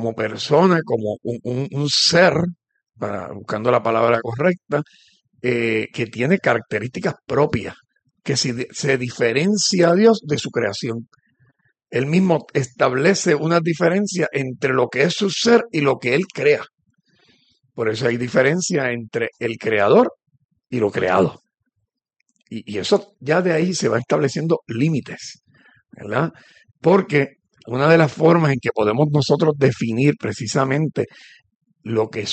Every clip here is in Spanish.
como persona, como un ser, buscando la palabra correcta, que tiene características propias, que se diferencia a Dios de su creación. Él mismo establece una diferencia entre lo que es su ser y lo que Él crea. Por eso hay diferencia entre el creador y lo creado. Y eso ya de ahí se va estableciendo límites, ¿verdad? Porque una de las formas en que podemos nosotros definir precisamente lo que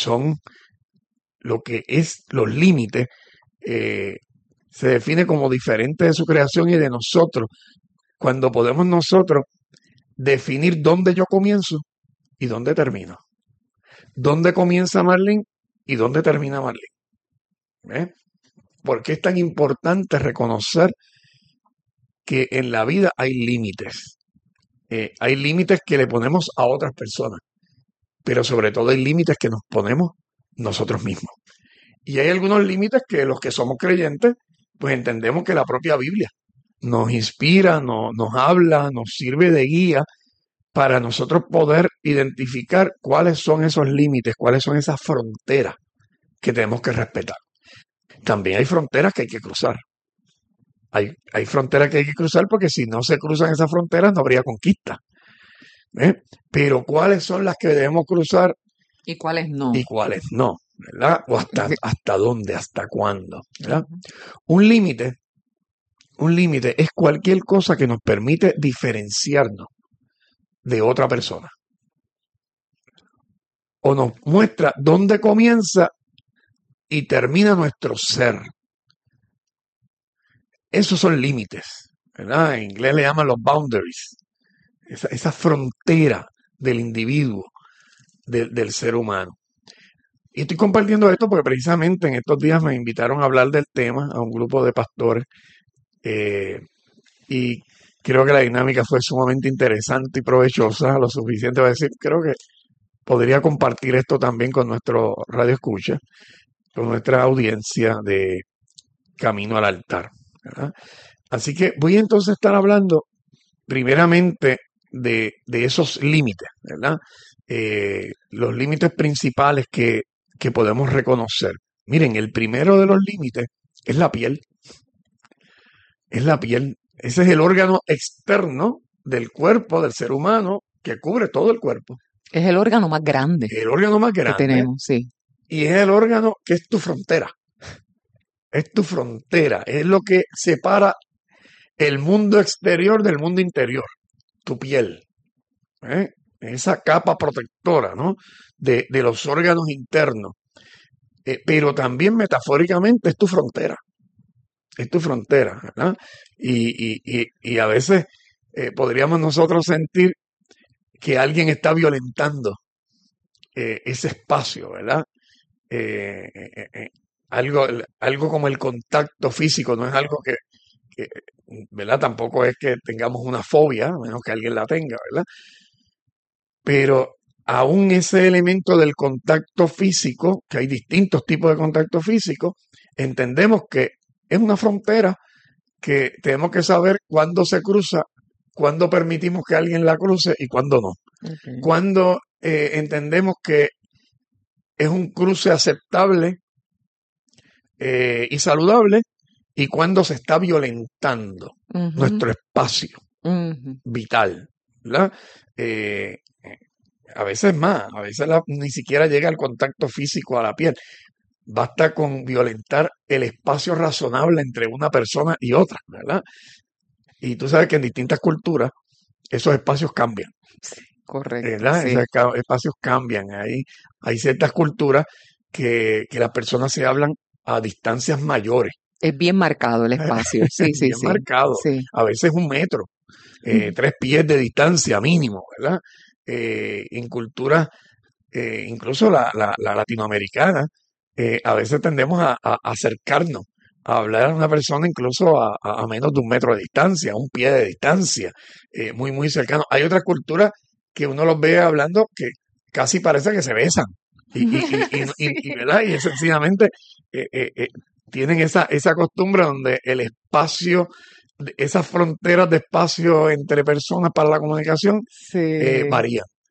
es los límites, se define como diferente de su creación y de nosotros, cuando podemos nosotros definir dónde yo comienzo y dónde termino. Dónde comienza Marlene y dónde termina Marlene. ¿Eh? ¿Por qué es tan importante reconocer que en la vida hay límites? Hay límites que le ponemos a otras personas, pero sobre todo hay límites que nos ponemos nosotros mismos. Y hay algunos límites que los que somos creyentes, pues entendemos que la propia Biblia nos inspira, nos habla, nos sirve de guía para nosotros poder identificar cuáles son esos límites, cuáles son esas fronteras que tenemos que respetar. También hay fronteras que hay que cruzar. Hay fronteras que hay que cruzar porque si no se cruzan esas fronteras no habría conquista. ¿Eh? Pero ¿cuáles son las que debemos cruzar y cuáles no? Y cuáles no, ¿verdad? O hasta dónde, hasta cuándo, ¿verdad? Un límite es cualquier cosa que nos permite diferenciarnos de otra persona. O nos muestra dónde comienza y termina nuestro ser. Esos son límites, ¿verdad? En inglés le llaman los boundaries. Esa frontera del individuo, del ser humano. Y estoy compartiendo esto porque precisamente en estos días me invitaron a hablar del tema a un grupo de pastores y creo que la dinámica fue sumamente interesante y provechosa, lo suficiente para decir, creo que podría compartir esto también con nuestro radio escucha, con nuestra audiencia de Camino al Altar, ¿verdad? Así que voy entonces a estar hablando primeramente de esos límites, ¿verdad? Los límites principales que podemos reconocer. Miren, el primero de los límites es la piel. Es la piel. Ese es el órgano externo del cuerpo del ser humano que cubre todo el cuerpo. Es el órgano más grande. El órgano más grande. Que tenemos, sí. Y es el órgano que es tu frontera. Es tu frontera. Es lo que separa el mundo exterior del mundo interior. Tu piel. Esa capa protectora, ¿no? de los órganos internos. Pero también metafóricamente es tu frontera. Es tu frontera, ¿verdad? Y a veces podríamos nosotros sentir que alguien está violentando ese espacio, ¿verdad? Algo como el contacto físico, no es algo que, ¿verdad? Tampoco es que tengamos una fobia, a menos que alguien la tenga, ¿verdad? Pero aún ese elemento del contacto físico, que hay distintos tipos de contacto físico, entendemos que es una frontera que tenemos que saber cuándo se cruza, cuándo permitimos que alguien la cruce y cuándo no. Okay. Cuándo entendemos que es un cruce aceptable y saludable y cuándo se está violentando nuestro espacio vital, ¿verdad? A veces más, a veces ni siquiera llega el contacto físico a la piel. Basta con violentar el espacio razonable entre una persona y otra, ¿verdad? Y tú sabes que en distintas culturas esos espacios cambian. Correcto. ¿Verdad? Sí. Esos espacios cambian. Hay ciertas culturas que las personas se hablan a distancias mayores. Es bien marcado el espacio. Sí, sí, bien sí. marcado. Sí. A veces 1 metro, 3 pies de distancia mínimo, ¿verdad? En culturas, incluso la latinoamericana, a veces tendemos a acercarnos, a hablar a una persona incluso a menos de 1 metro de distancia, 1 pie de distancia, muy, muy cercano. Hay otras culturas que uno los ve hablando que casi parece que se besan. ¿Verdad? Y sencillamente tienen esa costumbre donde el espacio, esas fronteras de espacio entre personas para la comunicación Sí. varían.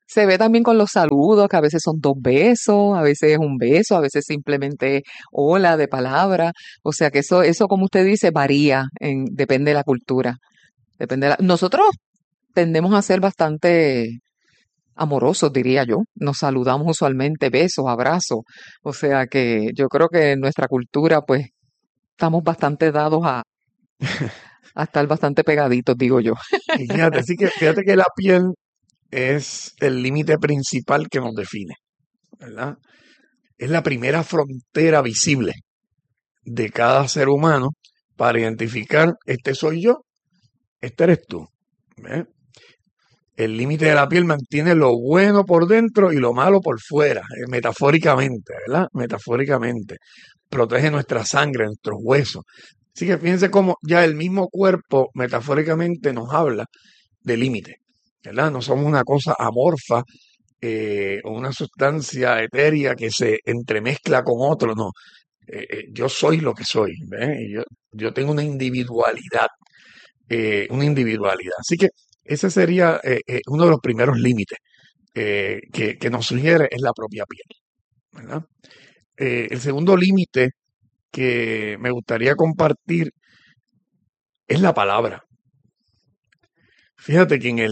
Se ve también con los saludos, que a veces son 2 besos, a veces es un beso, a veces simplemente hola de palabra. O sea que eso como usted dice, varía, depende de la cultura. Nosotros tendemos a ser bastante amorosos, diría yo. Nos saludamos usualmente, besos, abrazos. O sea que yo creo que en nuestra cultura, pues, estamos bastante dados a estar bastante pegaditos, digo yo. Y fíjate, así que fíjate que la piel es el límite principal que nos define, ¿verdad? Es la primera frontera visible de cada ser humano para identificar, este soy yo, este eres tú. ¿Ves? El límite de la piel mantiene lo bueno por dentro y lo malo por fuera, metafóricamente, ¿verdad? Metafóricamente. Protege nuestra sangre, nuestros huesos. Así que fíjense cómo ya el mismo cuerpo metafóricamente nos habla de límite, ¿verdad? No somos una cosa amorfa o una sustancia etérea que se entremezcla con otro, no. Yo soy lo que soy, ¿ves? Y yo tengo una individualidad, una individualidad. Así que ese sería uno de los primeros límites que nos sugiere es la propia piel, ¿verdad? El segundo límite que me gustaría compartir es la palabra. Fíjate que en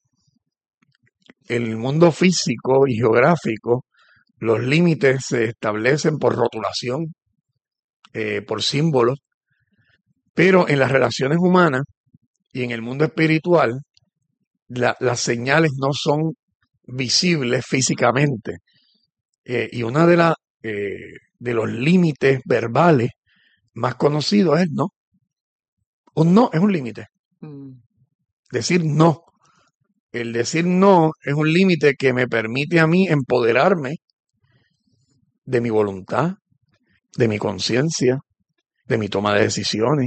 el mundo físico y geográfico, los límites se establecen por rotulación, por símbolos, pero en las relaciones humanas y en el mundo espiritual, las señales no son visibles físicamente. Y una de los límites verbales más conocidos es el no. Un no es un límite. Mm, Decir no. El decir no es un límite que me permite a mí empoderarme de mi voluntad, de mi conciencia, de mi toma de decisiones.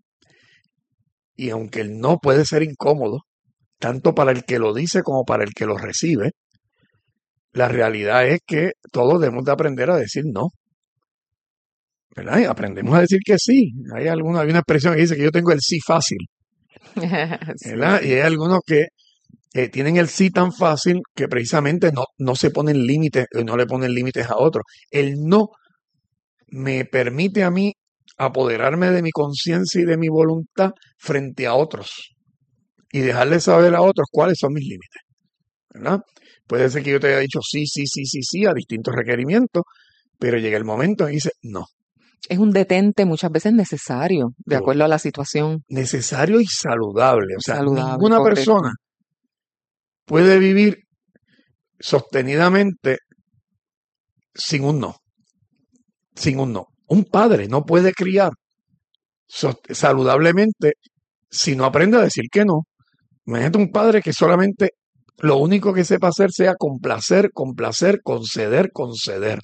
Y aunque el no puede ser incómodo, tanto para el que lo dice como para el que lo recibe, la realidad es que todos debemos de aprender a decir no, ¿verdad? Y aprendemos a decir que sí. Hay una expresión que dice que yo tengo el sí fácil, sí, ¿verdad? Y sí. hay algunos que tienen el sí tan fácil que precisamente no se ponen límites, no le ponen límites a otros. El no me permite a mí apoderarme de mi conciencia y de mi voluntad frente a otros y dejarle saber a otros cuáles son mis límites, ¿verdad? Puede ser que yo te haya dicho sí, sí, sí, sí, sí a distintos requerimientos, pero llega el momento y dice no. Es un detente muchas veces necesario, de Digo, acuerdo a la situación, necesario y saludable. O y sea, saludable, ninguna correcto. persona puede vivir sostenidamente sin un no, sin un no. Un padre no puede criar saludablemente si no aprende a decir que no. Imagínate un padre que solamente lo único que sepa hacer sea complacer, complacer, conceder, conceder.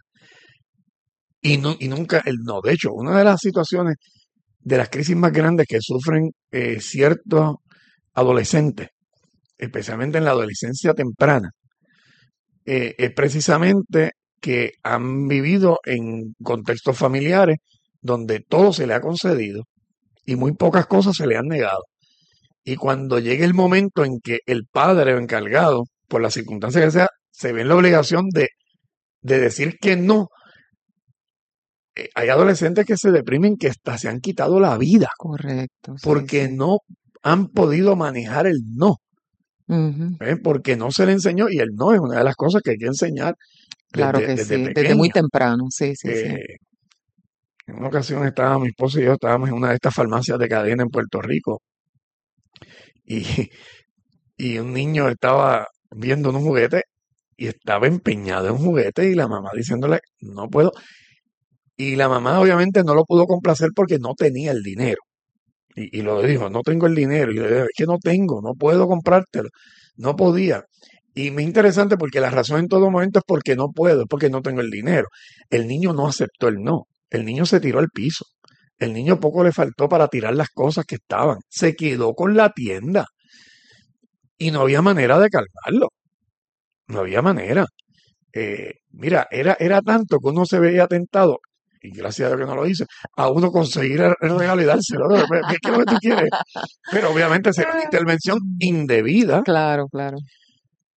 Y nunca el no. De hecho, una de las situaciones de las crisis más grandes que sufren ciertos adolescentes, especialmente en la adolescencia temprana, es precisamente que han vivido en contextos familiares donde todo se le ha concedido y muy pocas cosas se le han negado. Y cuando llegue el momento en que el padre o encargado, por las circunstancias que sea, se ve en la obligación de decir que no, hay adolescentes que se deprimen que hasta se han quitado la vida Correcto, sí, porque sí. no han podido manejar el no, Ujú, porque no se le enseñó y el no es una de las cosas que hay que enseñar claro que desde sí, desde muy pequeño. temprano, sí, sí, sí. Eh, en una ocasión estaba mi esposo y yo estábamos en una de estas farmacias de cadena en Puerto Rico y, y un niño estaba viendo un juguete y estaba empeñado en un juguete y la mamá diciéndole, no puedo. Y la mamá obviamente no lo pudo complacer porque no tenía el dinero. Y lo dijo, no tengo el dinero. Y le dije, es que no tengo, no puedo comprártelo. No podía. Y me es interesante porque la razón en todo momento es porque no puedo, es porque no tengo el dinero. El niño no aceptó el no. El niño se tiró al piso. El niño poco le faltó para tirar las cosas que estaban. Se quedó con la tienda. Y no había manera de calmarlo. No había manera. Mira, era tanto que uno se veía tentado, y gracias a Dios que no lo hice, a uno conseguir el regalo y dárselo. ¿No? ¿Qué es lo que tú quieres? Pero obviamente será una intervención indebida, Claro, claro.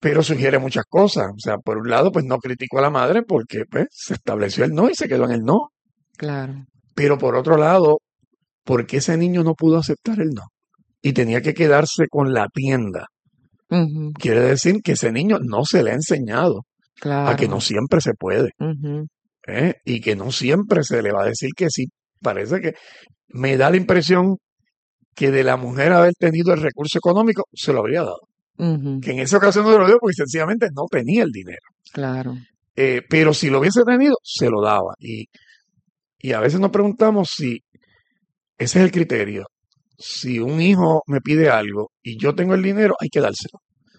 pero sugiere muchas cosas. O sea, por un lado, pues no critico a la madre porque pues, se estableció el no y se quedó en el no. Claro. Pero por otro lado, ¿por qué ese niño no pudo aceptar el no? Y tenía que quedarse con la tienda. Ujú, Quiere decir que ese niño no se le ha enseñado a que no claro. siempre se puede, Ujú, y que no siempre se le va a decir que sí. Parece que me da la impresión que de la mujer haber tenido el recurso económico, se lo habría dado. ujú, Que en esa ocasión no se lo dio porque sencillamente no tenía el dinero. claro. Pero si lo hubiese tenido, se lo daba. Y a veces nos preguntamos si ese es el criterio. Si un hijo me pide algo y yo tengo el dinero, hay que dárselo.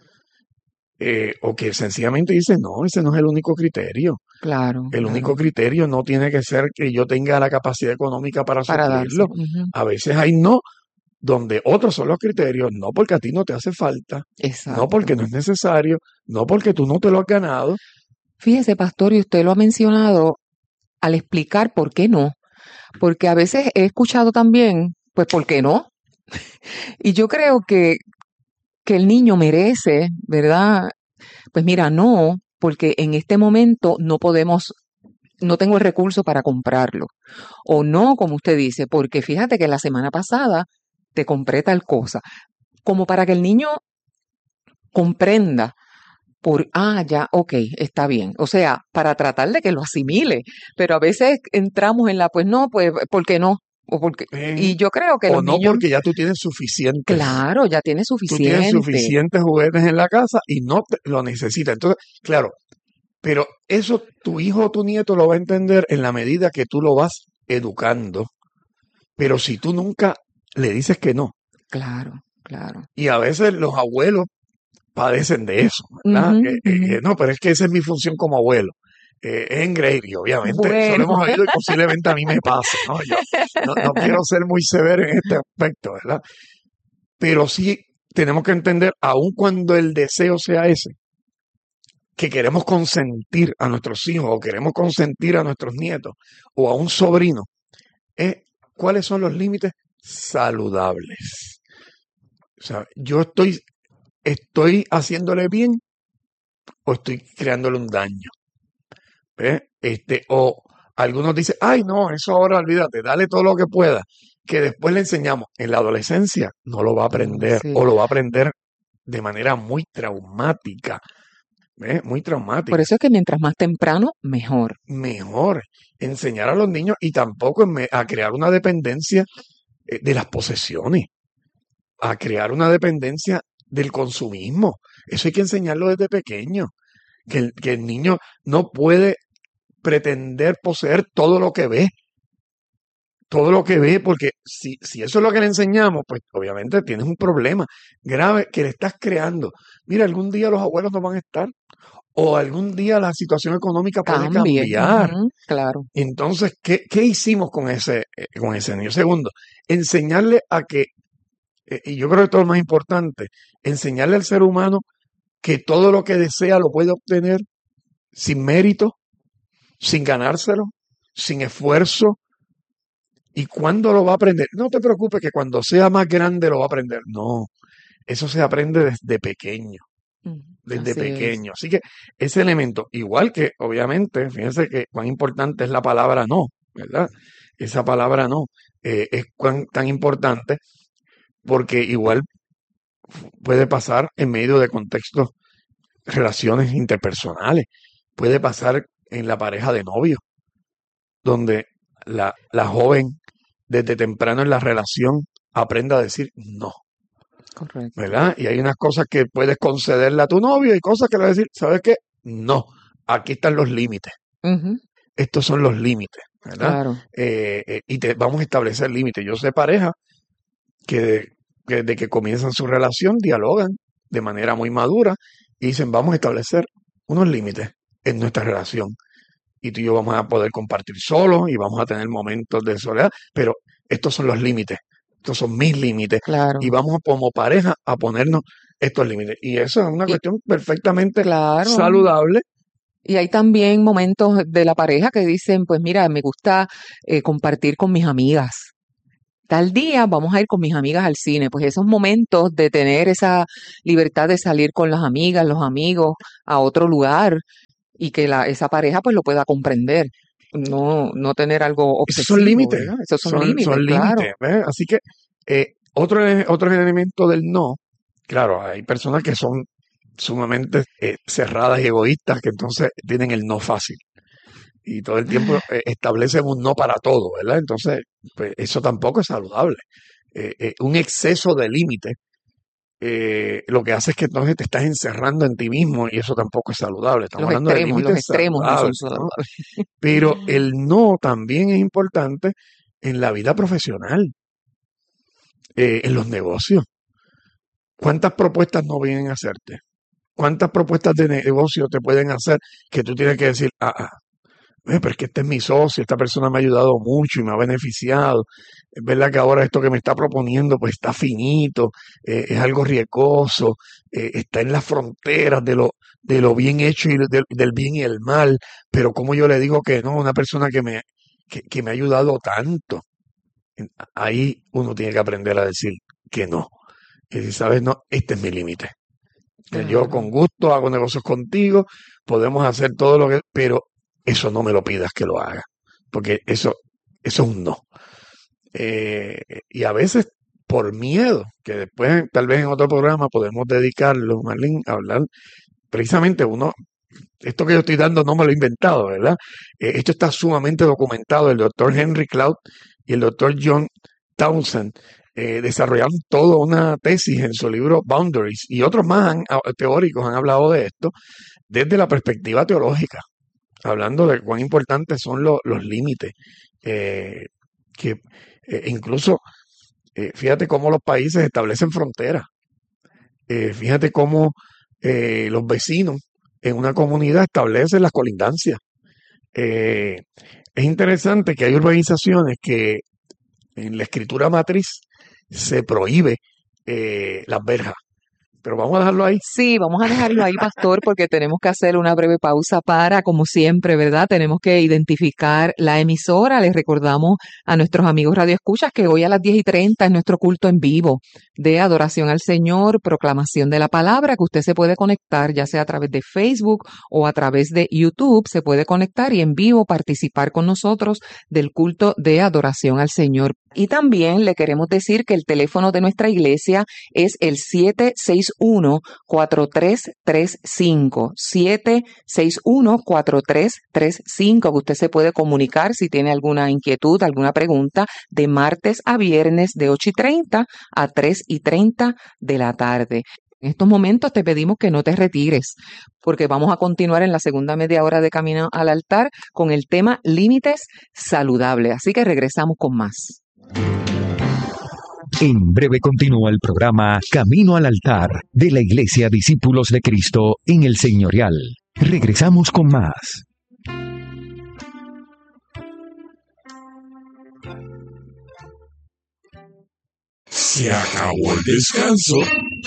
O que sencillamente dice, no, ese no es el único criterio. Claro, El claro. único criterio no tiene que ser que yo tenga la capacidad económica para Para darse. suplirlo. Ujú, A veces hay no, donde otros son los criterios, no porque a ti no te hace falta, no exacto. porque no es necesario, no porque tú no te lo has ganado. Fíjese, pastor, y usted lo ha mencionado al explicar por qué no. Porque a veces he escuchado también, pues, ¿por qué no? Y yo creo que el niño merece, ¿verdad? Pues mira, no, porque en este momento no podemos, no tengo el recurso para comprarlo. O no, como usted dice, porque fíjate que la semana pasada te compré tal cosa. Como para que el niño comprenda ya, ok, está bien. O sea, para tratar de que lo asimile. Pero a veces entramos en pues no, pues, ¿por qué no? O porque, eh, y yo creo que o los no niños, porque ya tú tienes suficientes. claro, ya tiene Tú tienes suficiente. suficientes juguetes en la casa y no lo necesitas. Entonces, claro, pero eso tu hijo o tu nieto lo va a entender en la medida que tú lo vas educando. Pero si tú nunca le dices que no, Claro, claro. y a veces los abuelos padecen de eso, ¿verdad? Ujú, ujú. No, pero es que esa es mi función como abuelo. Es engreír, y obviamente eso lo Bueno, hemos oído y posiblemente a mí me pase, ¿no? Yo no quiero ser muy severo en este aspecto, ¿verdad? Pero sí tenemos que entender, aun cuando el deseo sea ese, que queremos consentir a nuestros hijos o queremos consentir a nuestros nietos o a un sobrino, es cuáles son los límites saludables. O sea, yo estoy haciéndole bien o estoy creándole un daño. ¿Ves? O algunos dicen, ay, no, eso ahora olvídate, dale todo lo que pueda, que después le enseñamos. En la adolescencia no lo va a oh, aprender o sí. lo va a aprender de manera muy traumática, ¿ves? Muy Por traumática. eso es que mientras más temprano, mejor. Mejor enseñar a los niños y tampoco a crear una dependencia de las posesiones, a crear una dependencia del consumismo. Eso hay que enseñarlo desde pequeño, que el niño no puede pretender poseer todo lo que ve, porque si eso es lo que le enseñamos, pues obviamente tienes un problema grave que le estás creando. Mira, algún día los abuelos no van a estar, o algún día la situación económica puede Cambie. cambiar. Ujú, claro. Entonces, ¿qué hicimos con ese niño? Segundo, enseñarle a que, y yo creo que esto es lo más importante, enseñarle al ser humano que todo lo que desea lo puede obtener sin mérito, sin ganárselo, sin esfuerzo. ¿Y cuándo lo va a aprender? No te preocupes que cuando sea más grande lo va a aprender. No, eso se aprende desde pequeño, Ujú, desde así es. pequeño. Así que ese elemento, igual que obviamente, fíjense que cuán importante es la palabra no, ¿verdad? Esa palabra no es tan importante porque igual puede pasar en medio de contextos, relaciones interpersonales, puede pasar en la pareja de novios, donde la joven desde temprano en la relación aprenda a decir no, Correcto. ¿verdad? Y hay unas cosas que puedes concederle a tu novio y cosas que le vas a decir, ¿sabes qué? No, aquí están los límites, Ujú, estos son los límites, ¿verdad? claro. Y te vamos a establecer límites. Yo sé pareja que, que desde que comienzan su relación dialogan de manera muy madura y dicen, vamos a establecer unos límites en nuestra relación. Y tú y yo vamos a poder compartir solos y vamos a tener momentos de soledad, pero estos son los límites, estos son mis límites y Claro. vamos como pareja a ponernos estos límites. Y eso es una Y cuestión perfectamente claro. saludable. Y hay también momentos de la pareja que dicen, pues mira, me gusta compartir con mis amigas. tal día vamos a ir con mis amigas al cine. Pues esos momentos de tener esa libertad de salir con las amigas, los amigos a otro lugar y que esa pareja pues lo pueda comprender. No tener algo Esos son obsesivo, límites, ¿verdad? Esos son límites, son claro. límites, ¿ves? Así que otro elemento del no, claro, hay personas que son sumamente cerradas y egoístas, que entonces tienen el no fácil. Y todo el tiempo establecen un no para todo, ¿verdad? Entonces, pues eso tampoco es saludable. Un exceso de límite lo que hace es que entonces te estás encerrando en ti mismo y eso tampoco es saludable. Estamos hablando de Los límites extremos no son saludables, ¿no? Pero el no también es importante en la vida profesional, en los negocios. ¿Cuántas propuestas no vienen a hacerte? ¿Cuántas propuestas de negocio te pueden hacer que tú tienes que decir, pero es que este es mi socio, esta persona me ha ayudado mucho y me ha beneficiado. Es verdad que ahora esto que me está proponiendo pues está finito, es algo riesgoso, está en las fronteras de lo bien hecho y del bien y el mal, pero como yo le digo que no a una persona que me ha ayudado tanto. Ahí uno tiene que aprender a decir que no. Y si sabes, no, este es mi límite. Yo con Claro. gusto hago negocios contigo, podemos hacer todo lo que, pero eso no me lo pidas que lo haga, porque eso es un no. Y a veces por miedo, que después tal vez en otro programa podemos dedicarlo, Marlene, a hablar precisamente esto que yo estoy dando no me lo he inventado, ¿verdad? Esto está sumamente documentado. El doctor Henry Cloud y el doctor John Townsend desarrollaron toda una tesis en su libro Boundaries y otros más teóricos han hablado de esto desde la perspectiva teológica, hablando de cuán importantes son los límites, que incluso, fíjate cómo los países establecen fronteras, fíjate cómo los vecinos en una comunidad establecen las colindancias. Es interesante que hay urbanizaciones que en la escritura matriz se prohíbe las verjas, pero vamos a dejarlo ahí. Sí, vamos a dejarlo ahí, pastor, porque tenemos que hacer una breve pausa para, como siempre, ¿verdad? Tenemos que identificar la emisora. Les recordamos a nuestros amigos radioescuchas que hoy a las 10:30 es nuestro culto en vivo de adoración al Señor, proclamación de la palabra, que usted se puede conectar, ya sea a través de Facebook o a través de YouTube, se puede conectar y en vivo participar con nosotros del culto de adoración al Señor. Y también le queremos decir que el teléfono de nuestra iglesia es el 761-4335, 761-4335, que usted se puede comunicar si tiene alguna inquietud, alguna pregunta, de martes a viernes de 8:30 a 3:30 de la tarde. En estos momentos te pedimos que no te retires, porque vamos a continuar en la segunda media hora de Camino al Altar con el tema límites saludables. Así que regresamos con más. En breve continúa el programa Camino al Altar de la Iglesia Discípulos de Cristo en el Señorial. Regresamos con más. Se acabó el descanso.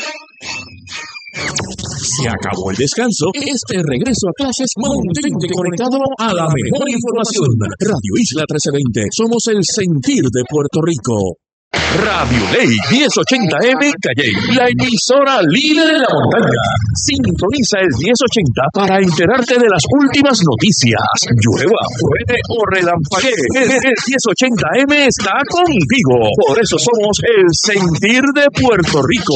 Se acabó el descanso. Este regreso a clases, mantente conectado a la mejor información. Radio Isla 1320. Somos el sentir de Puerto Rico. Radio Ley 1080M Calley, la emisora líder de la montaña. Sintoniza el 1080 para enterarte de las últimas noticias. Llueva, truene o relampaguee, el 1080M está contigo. Por eso somos el sentir de Puerto Rico.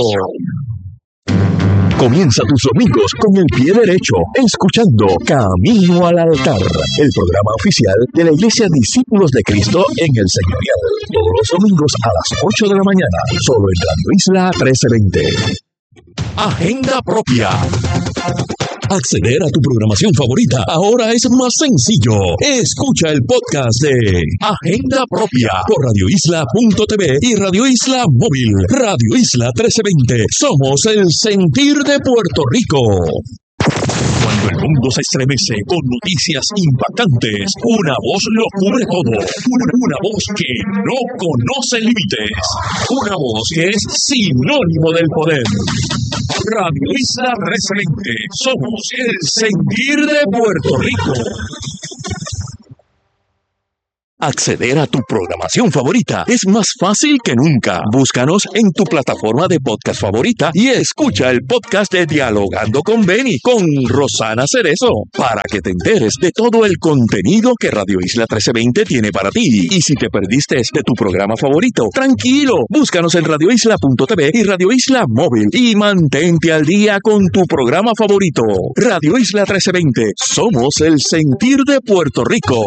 Comienza tus domingos con el pie derecho, escuchando Camino al Altar, el programa oficial de la Iglesia Discípulos de Cristo en el Señorial. Todos los domingos a las 8 de la mañana, solo en Radio Isla 1320. Agenda propia. Acceder a tu programación favorita ahora es más sencillo. Escucha el podcast de Agenda Propia por radioisla.tv y Radio Isla Móvil. Radio Isla 1320. Somos el sentir de Puerto Rico. Cuando el mundo se estremece con noticias impactantes, una voz lo cubre todo. Una voz que no conoce límites. Una voz que es sinónimo del poder. Radio Isla 1320. Somos el sentir de Puerto Rico. Acceder a tu programación favorita es más fácil que nunca. Búscanos en tu plataforma de podcast favorita y escucha el podcast de Dialogando con Beni con Rosana Cerezo para que te enteres de todo el contenido que Radio Isla 1320 tiene para ti. Y si te perdiste de tu programa favorito, tranquilo, búscanos en radioisla.tv y Radio Isla Móvil y mantente al día con tu programa favorito. Radio Isla 1320, somos el sentir de Puerto Rico.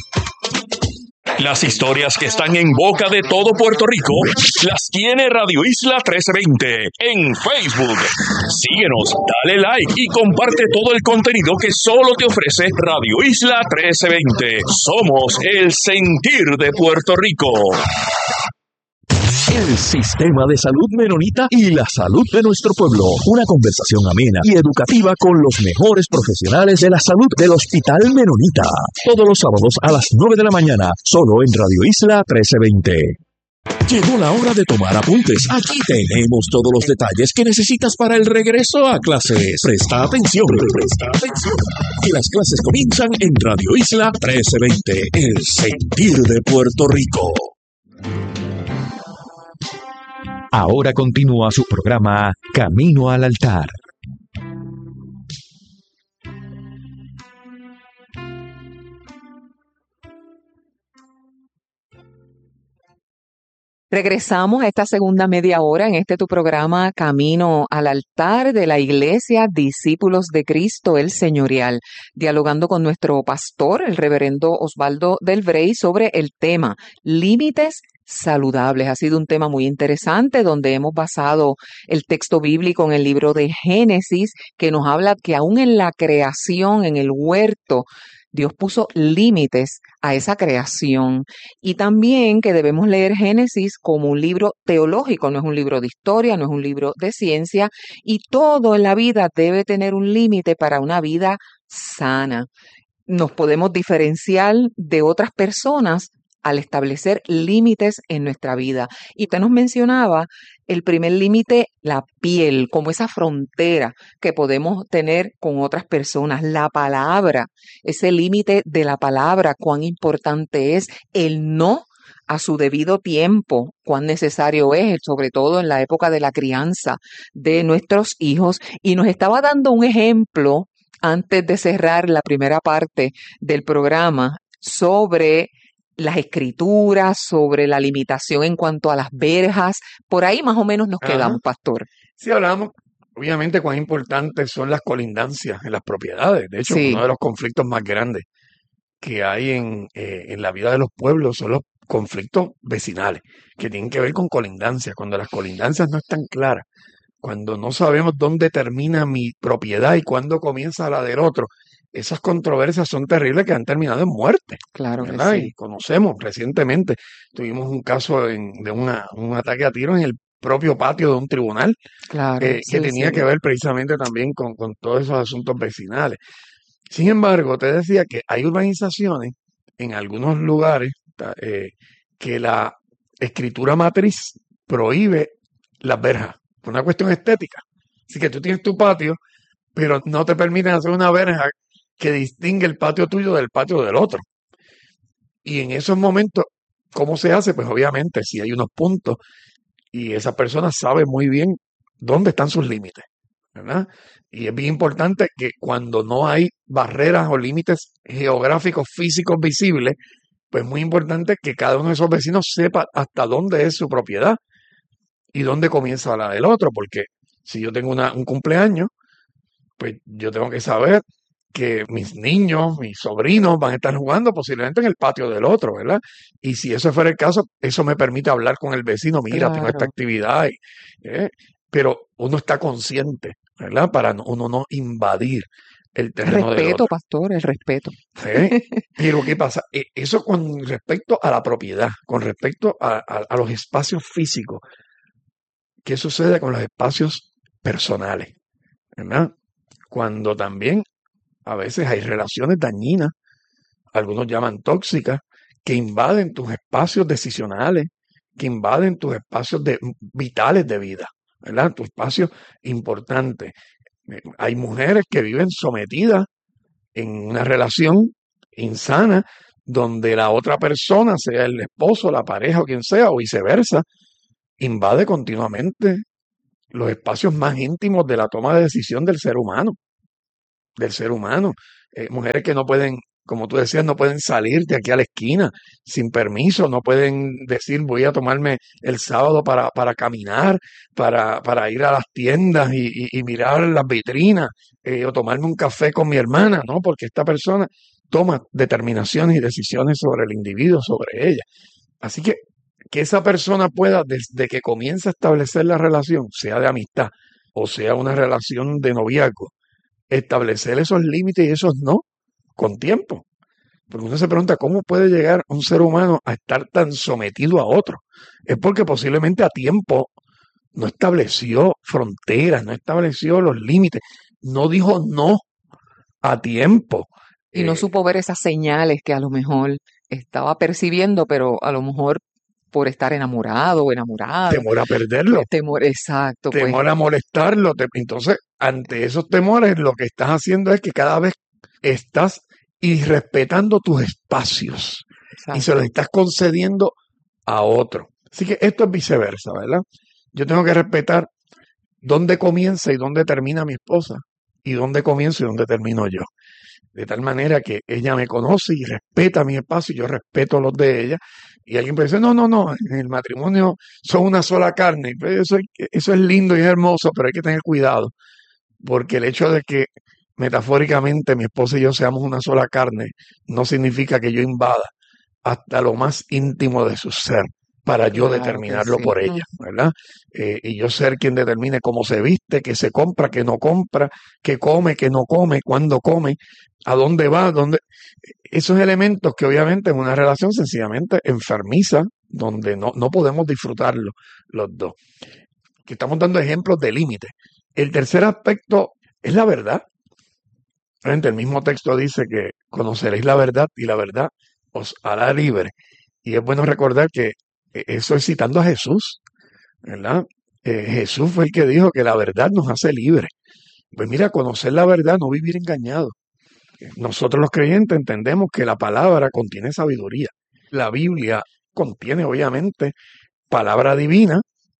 Las historias que están en boca de todo Puerto Rico las tiene Radio Isla 1320 en Facebook. Síguenos, dale like y comparte todo el contenido que solo te ofrece Radio Isla 1320. Somos el sentir de Puerto Rico. El sistema de salud menonita y la salud de nuestro pueblo. Una conversación amena y educativa con los mejores profesionales de la salud del Hospital Menonita. Todos los sábados a las 9 de la mañana, solo en Radio Isla 1320. Llegó la hora de tomar apuntes. Aquí tenemos todos los detalles que necesitas para el regreso a clases. Presta atención, que las clases comienzan en Radio Isla 1320, el sentir de Puerto Rico. Ahora continúa su programa Camino al Altar. Regresamos a esta segunda media hora en tu programa Camino al Altar de la Iglesia Discípulos de Cristo el Señorial, dialogando con nuestro pastor, el reverendo Osvaldo Del Vrey, sobre el tema límites saludables. Ha sido un tema muy interesante donde hemos basado el texto bíblico en el libro de Génesis, que nos habla que aún en la creación, en el huerto, Dios puso límites a esa creación, y también que debemos leer Génesis como un libro teológico, no es un libro de historia, no es un libro de ciencia, y todo en la vida debe tener un límite para una vida sana. Nos podemos diferenciar de otras personas al establecer límites en nuestra vida. Y usted nos mencionaba el primer límite, la piel, como esa frontera que podemos tener con otras personas. La palabra, ese límite de la palabra, cuán importante es el no a su debido tiempo, cuán necesario es, sobre todo en la época de la crianza de nuestros hijos. Y nos estaba dando un ejemplo antes de cerrar la primera parte del programa sobre las escrituras, sobre la limitación en cuanto a las verjas. Por ahí más o menos nos quedamos, pastor. Sí, hablamos, obviamente, cuán importantes son las colindancias en las propiedades. De hecho, Sí. uno de los conflictos más grandes que hay en la vida de los pueblos son los conflictos vecinales, que tienen que ver con colindancias. Cuando las colindancias no están claras, cuando no sabemos dónde termina mi propiedad y cuándo comienza la del otro, esas controversias son terribles que han terminado en muerte, Claro que ¿verdad? sí. Y conocemos recientemente, tuvimos un caso de un ataque a tiros en el propio patio de un tribunal, Claro, que sí, tenía sí. que ver precisamente también con todos esos asuntos vecinales. Sin embargo, te decía que hay urbanizaciones en algunos lugares que la escritura matriz prohíbe las verjas, por una cuestión estética. Así que tú tienes tu patio, pero no te permiten hacer una verja que distingue el patio tuyo del patio del otro. Y en esos momentos, ¿cómo se hace? Pues obviamente si hay unos puntos y esa persona sabe muy bien dónde están sus límites, ¿verdad? Y es bien importante que cuando no hay barreras o límites geográficos físicos visibles, pues es muy importante que cada uno de esos vecinos sepa hasta dónde es su propiedad y dónde comienza la del otro, porque si yo tengo un cumpleaños, pues yo tengo que saber que mis niños, mis sobrinos van a estar jugando posiblemente en el patio del otro, ¿verdad? Y si eso fuera el caso, eso me permite hablar con el vecino, mira, tengo esta Claro. actividad, pero uno está consciente, ¿verdad? Para uno no invadir el terreno del Respeto, otro. pastor, el respeto. ¿Eh? Pero ¿qué pasa? Eso con respecto a la propiedad, con respecto a los espacios físicos. ¿Qué sucede con los espacios personales? ¿Verdad? Cuando también a veces hay relaciones dañinas, algunos llaman tóxicas, que invaden tus espacios decisionales, que invaden tus espacios vitales de vida, ¿verdad? Tu espacio importante. Hay mujeres que viven sometidas en una relación insana donde la otra persona, sea el esposo, la pareja o quien sea, o viceversa, invade continuamente los espacios más íntimos de la toma de decisión del ser humano, del ser humano. Mujeres que no pueden, como tú decías, no pueden salir de aquí a la esquina sin permiso, no pueden decir voy a tomarme el sábado para caminar, para ir a las tiendas y mirar las vitrinas, o tomarme un café con mi hermana, ¿no? Porque esta persona toma determinaciones y decisiones sobre el individuo, sobre ella. Así que esa persona pueda, desde que comienza a establecer la relación, sea de amistad o sea una relación de noviazgo, establecer esos límites y esos no con tiempo. Porque uno se pregunta cómo puede llegar un ser humano a estar tan sometido a otro. Es porque posiblemente a tiempo no estableció fronteras, no estableció los límites, no dijo no a tiempo. Y no supo ver esas señales que a lo mejor estaba percibiendo, pero a lo mejor por estar enamorado o enamorada, Temor a perderlo, temor, exacto, pues, temor a molestarlo. Entonces, ante esos temores, lo que estás haciendo es que cada vez estás irrespetando tus espacios y se los exacto, estás concediendo a otro. Así que esto es viceversa, ¿verdad? Yo tengo que respetar dónde comienza y dónde termina mi esposa y dónde comienzo y dónde termino yo. De tal manera que ella me conoce y respeta mi espacio y yo respeto los de ella. Y alguien puede decir, no, no, no, en el matrimonio son una sola carne. Y pues eso es lindo y es hermoso, pero hay que tener cuidado, porque el hecho de que metafóricamente mi esposa y yo seamos una sola carne no significa que yo invada hasta lo más íntimo de su ser para yo claro que determinarlo sí. por ella, ¿verdad? Y yo ser quien determine cómo se viste, qué se compra, qué no compra, qué come, qué no come, cuándo come, a dónde va, dónde... Esos elementos que obviamente en una relación sencillamente enfermiza, donde no podemos disfrutarlo los dos. Que estamos dando ejemplos de límites. El tercer aspecto es la verdad. Realmente el mismo texto dice que conoceréis la verdad y la verdad os hará libre. Y es bueno recordar que eso es citando a Jesús, ¿verdad? Jesús fue el que dijo que la verdad nos hace libres. Pues mira, conocer la verdad, no vivir engañado. Nosotros los creyentes entendemos que la palabra contiene sabiduría. La Biblia contiene obviamente palabra divina,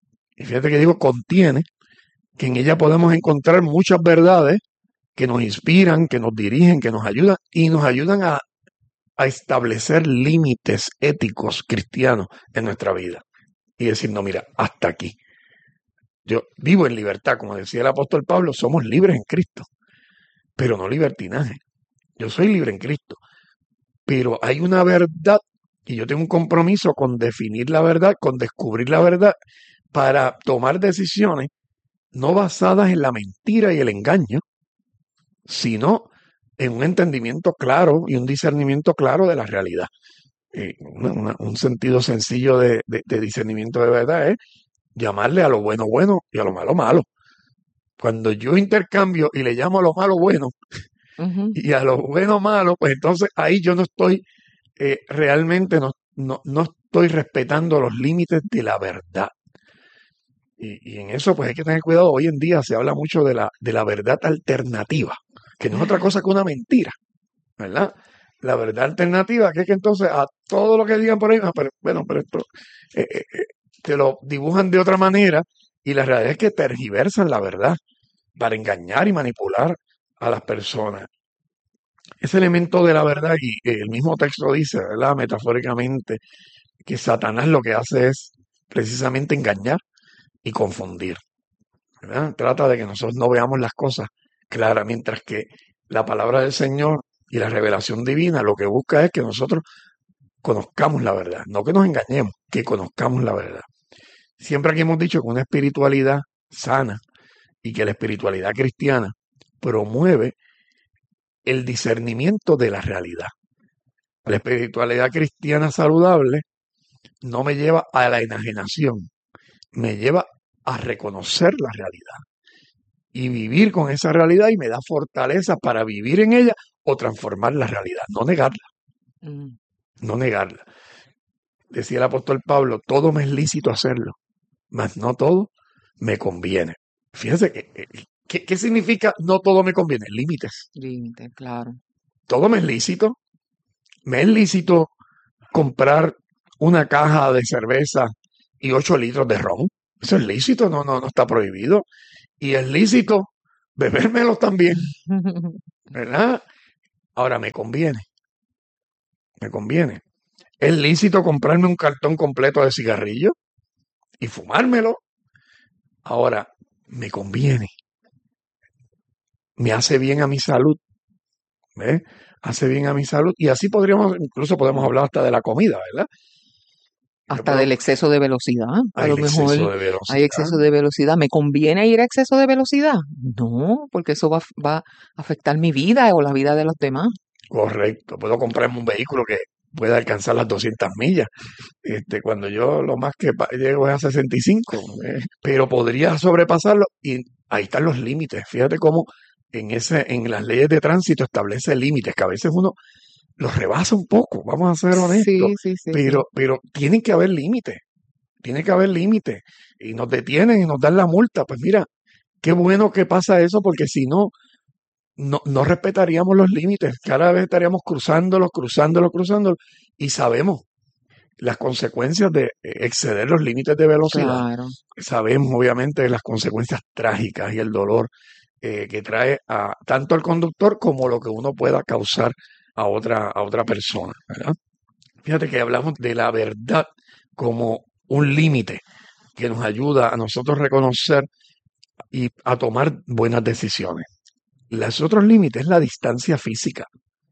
y fíjate que digo contiene, que en ella podemos encontrar muchas verdades que nos inspiran, que nos dirigen, que nos ayudan y nos ayudan a establecer límites éticos cristianos en nuestra vida. Y decir, no, mira, hasta aquí. Yo vivo en libertad, como decía el apóstol Pablo, somos libres en Cristo, pero no libertinaje. Yo soy libre en Cristo, pero hay una verdad y yo tengo un compromiso con definir la verdad, con descubrir la verdad, para tomar decisiones no basadas en la mentira y el engaño, sino en un entendimiento claro y un discernimiento claro de la realidad. Un sentido sencillo de discernimiento de verdad es llamarle a lo bueno bueno y a lo malo malo. Cuando yo intercambio y le llamo a lo malo bueno Ujú. y a lo bueno malo, pues entonces ahí yo no estoy realmente, no estoy respetando los límites de la verdad. Y en eso pues hay que tener cuidado. Hoy en día se habla mucho de la verdad alternativa, que no es otra cosa que una mentira, ¿verdad? La verdad alternativa, que es que entonces a todo lo que digan por ahí, pero esto te lo dibujan de otra manera y la realidad es que tergiversan la verdad para engañar y manipular a las personas. Ese elemento de la verdad, y el mismo texto dice, ¿verdad? Metafóricamente, que Satanás lo que hace es precisamente engañar y confundir, ¿verdad? Trata de que nosotros no veamos las cosas claras, mientras que la palabra del Señor y la revelación divina lo que busca es que nosotros conozcamos la verdad, no que nos engañemos, que conozcamos la verdad. Siempre aquí hemos dicho que una espiritualidad sana y que la espiritualidad cristiana promueve el discernimiento de la realidad. La espiritualidad cristiana saludable no me lleva a la enajenación, me lleva a reconocer la realidad y vivir con esa realidad y me da fortaleza para vivir en ella o transformar la realidad, no negarla, Mm. no negarla. Decía el apóstol Pablo, todo me es lícito hacerlo, mas no todo me conviene. Fíjense ¿qué significa no todo me conviene? Límites. Límite, claro. Todo me es lícito, Me es lícito comprar una caja de cerveza y 8 litros de ron. Eso es lícito, no está prohibido. Y es lícito bebérmelo también, ¿verdad? Ahora me conviene. Es lícito comprarme un cartón completo de cigarrillos y fumármelo. Ahora, me conviene. Me hace bien a mi salud. ¿Ves? Hace bien a mi salud. Y así incluso podemos hablar hasta de la comida, ¿verdad? Hasta del exceso de velocidad. A lo mejor exceso de hay velocidad. exceso de velocidad. ¿Me conviene ir a exceso de velocidad? No, porque eso va a afectar mi vida o la vida de los demás. Correcto. Puedo comprarme un vehículo que pueda alcanzar las 200 millas. Cuando yo lo más que llego es a 65, pero podría sobrepasarlo y ahí están los límites. Fíjate cómo en las leyes de tránsito establece límites, que a veces uno los rebasa un poco, vamos a ser honestos, Sí. pero tienen que haber límites, y nos detienen y nos dan la multa. Pues mira, qué bueno que pasa eso, porque si no respetaríamos los límites, cada vez estaríamos cruzándolos, y sabemos las consecuencias de exceder los límites de velocidad. Claro. Sabemos obviamente las consecuencias trágicas y el dolor que trae tanto al conductor como lo que uno pueda causar a otra persona, ¿verdad? Fíjate que hablamos de la verdad como un límite que nos ayuda a nosotros reconocer y a tomar buenas decisiones. Los otros límites es la distancia física.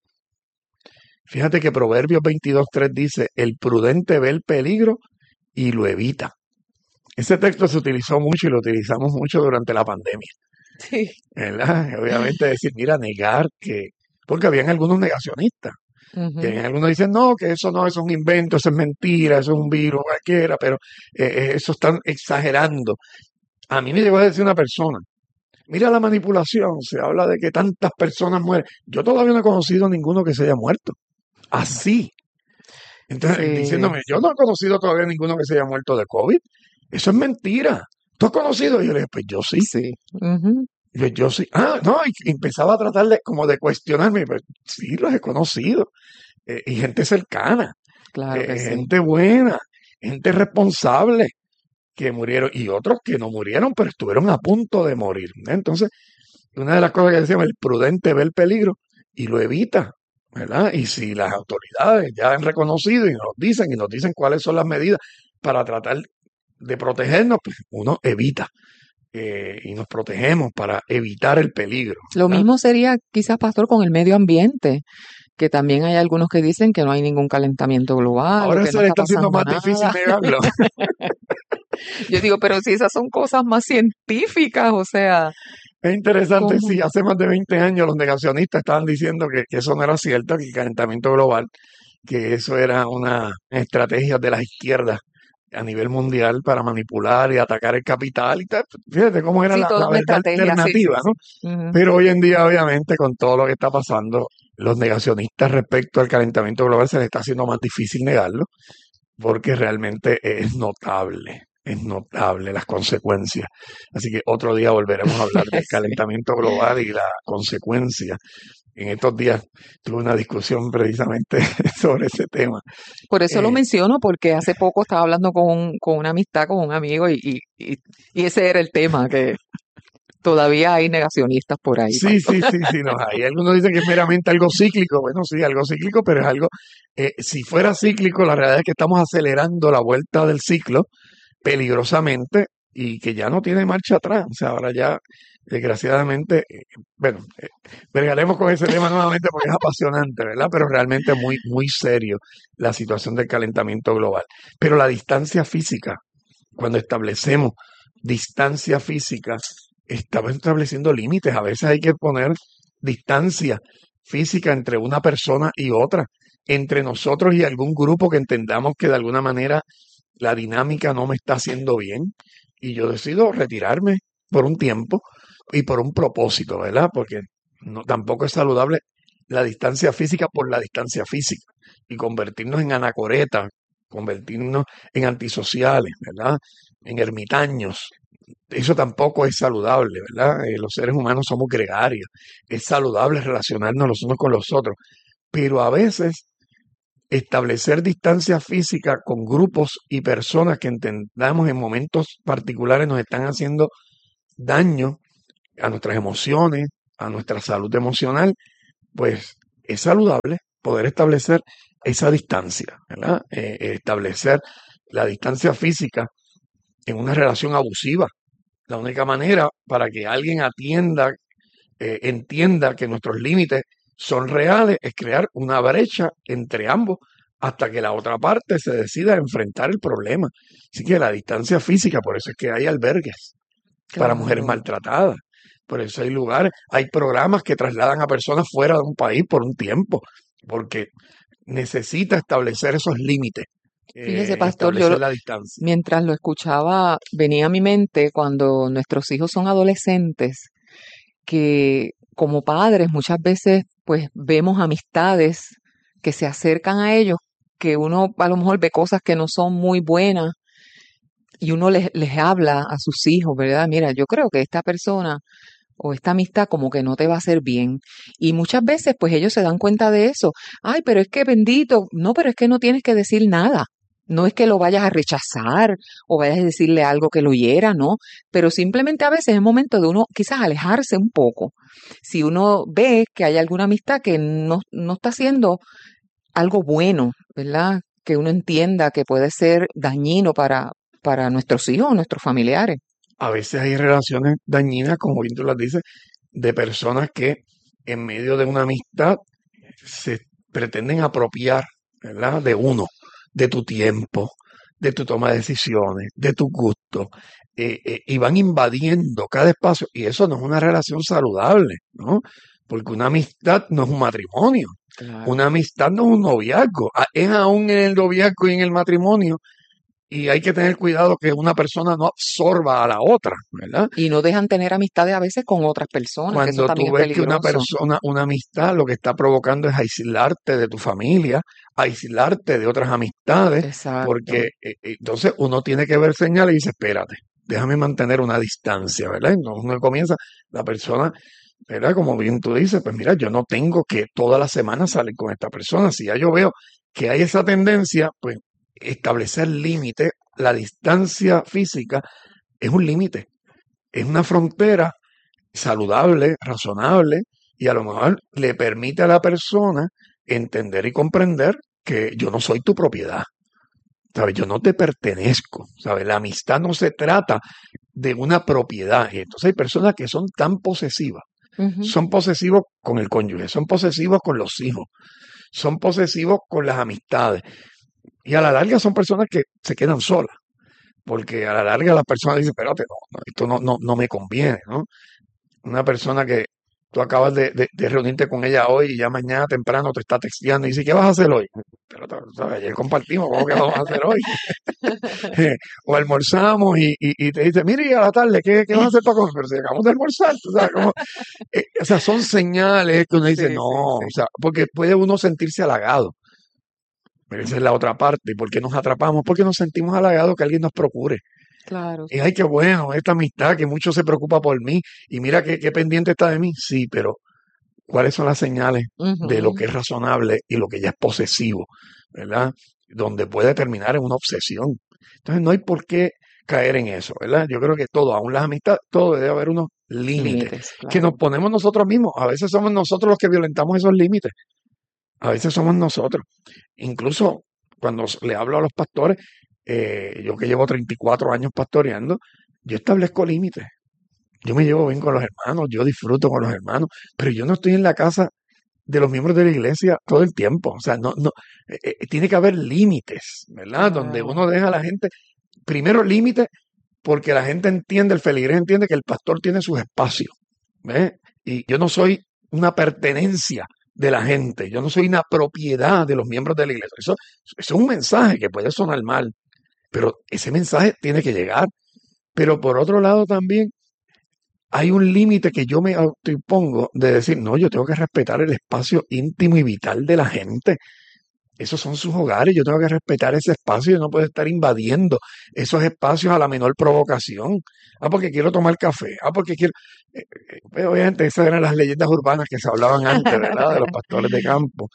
Fíjate que Proverbios 22:3 dice, el prudente ve el peligro y lo evita. Ese texto se utilizó mucho y lo utilizamos mucho durante la pandemia, Sí. ¿verdad? Obviamente decir, mira, negar porque habían algunos negacionistas. Y Ujú. algunos dicen, no, que eso no, eso es un invento, eso es mentira, eso es un virus, cualquiera, pero eso están exagerando. A mí me llegó a decir una persona, mira la manipulación, se habla de que tantas personas mueren. Yo todavía no he conocido a ninguno que se haya muerto. Así. Entonces, Sí. diciéndome, yo no he conocido todavía a ninguno que se haya muerto de COVID. Eso es mentira. ¿Tú has conocido? Y yo le dije, pues yo sí. Sí. Ujú. Yo sí. Ah, no, y empezaba a tratar como de cuestionarme. Pues sí, los he conocido. Y gente cercana, Claro que sí. gente buena, gente responsable que murieron y otros que no murieron, pero estuvieron a punto de morir. Entonces, una de las cosas que decíamos, el prudente ve el peligro y lo evita, ¿verdad? Y si las autoridades ya han reconocido y nos dicen cuáles son las medidas para tratar de protegernos, pues uno evita y nos protegemos para evitar el peligro. Lo ¿verdad? mismo sería quizás, pastor, con el medio ambiente, que también hay algunos que dicen que no hay ningún calentamiento global o Ahora que se no le está está haciendo pasando más difícil nada. negarlo. Yo digo, pero si esas son cosas más científicas, o sea, Es interesante, ¿cómo? sí, hace más de 20 años los negacionistas estaban diciendo que eso no era cierto, que el calentamiento global, que eso era una estrategia de las izquierdas a nivel mundial para manipular y atacar el capital y tal. Fíjate cómo era Sí, la toda una verdad estrategia, sí, sí, alternativa, ¿no? sí. Ujú. Pero hoy en día, obviamente, con todo lo que está pasando, los negacionistas respecto al calentamiento global se les está haciendo más difícil negarlo, porque realmente es notable las consecuencias. Así que otro día volveremos a hablar del Sí. calentamiento global y la consecuencia. En estos días tuve una discusión precisamente sobre ese tema. Por eso lo Eh, menciono, porque hace poco estaba hablando con una amistad, con un amigo, y ese era el tema, que todavía hay negacionistas por ahí, sí, pastor. sí, no hay. Algunos dicen que es meramente algo cíclico. Bueno, sí, algo cíclico, pero es algo, si fuera cíclico, la realidad es que estamos acelerando la vuelta del ciclo peligrosamente y que ya no tiene marcha atrás. O sea, ahora ya, desgraciadamente, bueno, bregaremos con ese tema nuevamente porque es apasionante, ¿verdad? Pero realmente muy, muy serio la situación del calentamiento global. Pero la distancia física, cuando establecemos distancia física, estamos estableciendo límites. A veces hay que poner distancia física entre una persona y otra, entre nosotros y algún grupo que entendamos que de alguna manera la dinámica no me está haciendo bien y yo decido retirarme por un tiempo y por un propósito, ¿verdad? Porque tampoco es saludable la distancia física por la distancia física y convertirnos en anacoretas, convertirnos en antisociales, ¿verdad? En ermitaños. Eso tampoco es saludable, ¿verdad? Los seres humanos somos gregarios. Es saludable relacionarnos los unos con los otros, pero a veces establecer distancia física con grupos y personas que entendamos en momentos particulares nos están haciendo daño a nuestras emociones, a nuestra salud emocional, pues es saludable poder establecer esa distancia, ¿verdad? Establecer la distancia física en una relación abusiva. La única manera para que alguien entienda que nuestros límites son reales es crear una brecha entre ambos hasta que la otra parte se decida a enfrentar el problema. Así que la distancia física, por eso es que hay albergues para mujeres Claro. maltratadas. Por eso hay lugares, hay programas que trasladan a personas fuera de un país por un tiempo, porque necesita establecer esos límites, Fíjese, pastor, establecer la distancia. mientras lo escuchaba, venía a mi mente cuando nuestros hijos son adolescentes, que como padres muchas veces pues vemos amistades que se acercan a ellos, que uno a lo mejor ve cosas que no son muy buenas y uno les habla a sus hijos, ¿verdad? Mira, yo creo que esta persona o esta amistad como que no te va a hacer bien. Y muchas veces pues ellos se dan cuenta de eso. Ay, pero es que bendito, no, pero es que no tienes que decir nada. No es que lo vayas a rechazar o vayas a decirle algo que lo hiera, no. Pero simplemente a veces es momento de uno quizás alejarse un poco. Si uno ve que hay alguna amistad que no está haciendo algo bueno, ¿verdad? Que uno entienda que puede ser dañino para nuestros hijos o nuestros familiares. A veces hay relaciones dañinas, como bien tú las dices, de personas que en medio de una amistad se pretenden apropiar, ¿verdad? De uno, de tu tiempo, de tu toma de decisiones, de tu gusto, y van invadiendo cada espacio. Y eso no es una relación saludable, ¿no? Porque una amistad no es un matrimonio. Claro. Una amistad no es un noviazgo. Es aún en el noviazgo y en el matrimonio. Y hay que tener cuidado que una persona no absorba a la otra, ¿verdad? Y no dejan tener amistades a veces con otras personas, que eso Cuando también tú es ves que una peligroso. persona, una amistad, lo que está provocando es aislarte de tu familia, aislarte de otras amistades, Exacto. porque entonces uno tiene que ver señales y dice, espérate, déjame mantener una distancia, ¿verdad? Entonces uno comienza, la persona, ¿verdad? Como bien tú dices, pues mira, yo no tengo que toda la semana salir con esta persona. Si ya yo veo que hay esa tendencia, pues establecer límites, la distancia física es un límite, es una frontera saludable, razonable, y a lo mejor le permite a la persona entender y comprender que yo no soy tu propiedad, ¿sabes? Yo no te pertenezco, ¿sabes? La amistad no se trata de una propiedad, y entonces hay personas que son tan posesivas, Ujú. son posesivos con el cónyuge, son posesivos con los hijos, son posesivos con las amistades, y a la larga son personas que se quedan solas, porque a la larga las personas dicen, espérate, esto no me conviene, ¿no? Una persona que tú acabas de reunirte con ella hoy y ya mañana temprano te está texteando y dice, ¿qué vas a hacer hoy? Pero, ¿sabes? Ayer compartimos, ¿cómo que vamos a hacer hoy? O almorzamos y te dice, mire, y a la tarde, ¿qué vas a hacer para comer? Pero si acabamos de almorzar, ¿tú sabes? O sea, son señales que uno dice, Sí, no, sí, o sí. sea, porque puede uno sentirse halagado. Pero esa es la otra parte. ¿Y por qué nos atrapamos? Porque nos sentimos halagados que alguien nos procure. Claro. Y ay, qué bueno, esta amistad que mucho se preocupa por mí y mira qué pendiente está de mí. Sí, pero ¿cuáles son las señales de lo Ujú. que es razonable y lo que ya es posesivo, ¿verdad? Donde puede terminar en una obsesión. Entonces no hay por qué caer en eso, ¿verdad? Yo creo que todo, aún las amistades, todo debe haber unos límites Límites, que nos claro. ponemos nosotros mismos. A veces somos nosotros los que violentamos esos límites. A veces somos nosotros. Incluso cuando le hablo a los pastores, yo que llevo 34 años pastoreando, yo establezco límites. Yo me llevo bien con los hermanos, yo disfruto con los hermanos, pero yo no estoy en la casa de los miembros de la iglesia todo el tiempo. O sea, tiene que haber límites, ¿verdad? Donde Claro. uno deja a la gente, primero límites, porque la gente entiende, el feligrés entiende que el pastor tiene sus espacios, ¿ves? Y yo no soy una pertenencia de la gente, yo no soy una propiedad de los miembros de la iglesia. Eso es un mensaje que puede sonar mal, pero ese mensaje tiene que llegar. Pero por otro lado también hay un límite que yo me autoimpongo de decir, no, yo tengo que respetar el espacio íntimo y vital de la gente. Esos son sus hogares, yo tengo que respetar ese espacio, yo no puedo estar invadiendo esos espacios a la menor provocación. Ah, porque quiero tomar café, porque quiero... Obviamente esas eran las leyendas urbanas que se hablaban antes, ¿verdad? De los pastores de campo.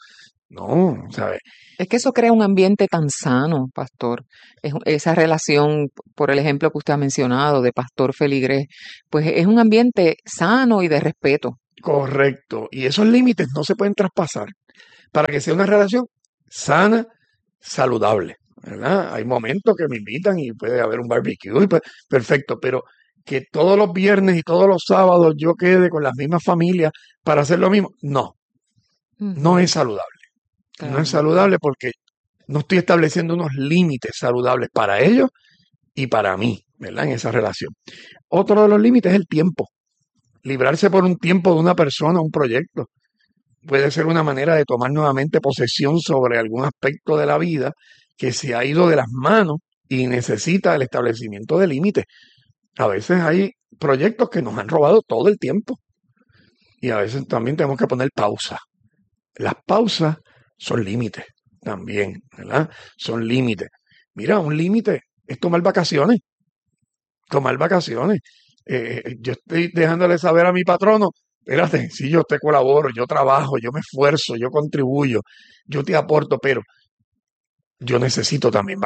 No, ¿sabes? Es que eso crea un ambiente tan sano, pastor. Esa relación, por el ejemplo que usted ha mencionado, de pastor feligrés, pues es un ambiente sano y de respeto. Correcto. Y esos límites no se pueden traspasar para que sea una relación sana, saludable, ¿verdad? Hay momentos que me invitan y puede haber un barbecue, y perfecto, pero que todos los viernes y todos los sábados yo quede con las mismas familias para hacer lo mismo, no, no Ujú, es saludable. No es claro. saludable porque no estoy estableciendo unos límites saludables para ellos y para mí, ¿verdad? En esa relación. Otro de los límites es el tiempo. Librarse por un tiempo de una persona, un proyecto, puede ser una manera de tomar nuevamente posesión sobre algún aspecto de la vida que se ha ido de las manos y necesita el establecimiento de límites. A veces hay proyectos que nos han robado todo el tiempo y a veces también tenemos que poner pausa. Las pausas son límites también, ¿verdad? Son límites. Mira, un límite es tomar vacaciones. Tomar vacaciones. Yo estoy dejándole saber a mi patrono, espérate, sí, yo te colaboro, yo trabajo, yo me esfuerzo, yo contribuyo, yo te aporto, pero yo necesito también